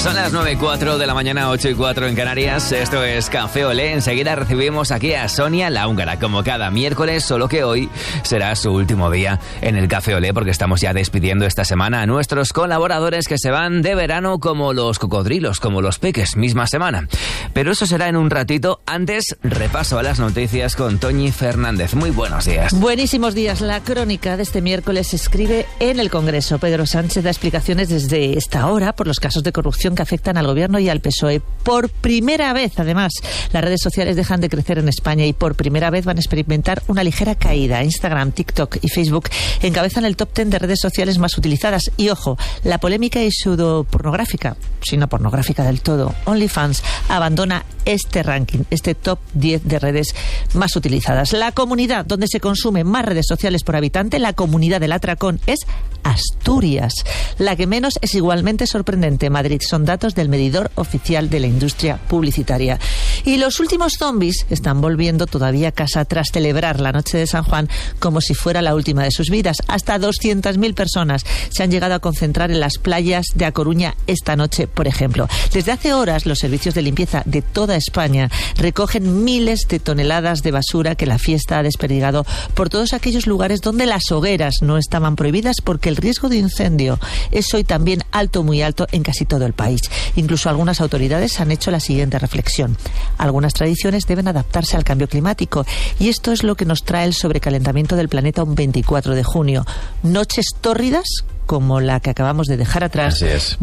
Son las 9:04 de la mañana, 8:04 en Canarias. Esto es Café Olé. Enseguida recibimos aquí a Sonia la húngara, como cada miércoles, solo que hoy será su último día en el Café Olé, porque estamos ya despidiendo esta semana a nuestros colaboradores que se van de verano como los cocodrilos, como los peques, misma semana. Pero eso será en un ratito. Antes, repaso a las noticias con Toñi Fernández. Muy buenos días. Buenísimos días. La crónica de este miércoles se escribe en el Congreso. Pedro Sánchez da explicaciones desde esta hora por los casos de corrupción que afectan al Gobierno y al PSOE. Por primera vez, además, las redes sociales dejan de crecer en España y por primera vez van a experimentar una ligera caída. Instagram, TikTok y Facebook encabezan el top 10 de redes sociales más utilizadas. Y ojo, la polémica y pseudopornográfica, si no pornográfica del todo, OnlyFans abandona este ranking, este top 10 de redes más utilizadas. La comunidad donde se consumen más redes sociales por habitante, la comunidad del atracón, es Asturias. La que menos es igualmente sorprendente, Madrid. Son datos del medidor oficial de la industria publicitaria. Y los últimos zombies están volviendo todavía a casa tras celebrar la noche de San Juan como si fuera la última de sus vidas. Hasta 200.000 personas se han llegado a concentrar en las playas de A Coruña esta noche, por ejemplo. Desde hace horas, los servicios de limpieza de toda España recogen miles de toneladas de basura que la fiesta ha desperdigado por todos aquellos lugares donde las hogueras no estaban prohibidas, porque el riesgo de incendio es hoy también alto, muy alto en casi todo el país. Incluso algunas autoridades han hecho la siguiente reflexión. Algunas tradiciones deben adaptarse al cambio climático y esto es lo que nos trae el sobrecalentamiento del planeta un 24 de junio. Noches tórridas como la que acabamos de dejar atrás. Así es.